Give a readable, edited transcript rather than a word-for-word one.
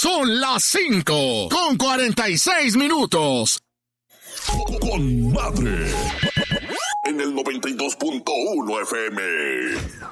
Son las 5:46. Con madre. En el 92.1 FM.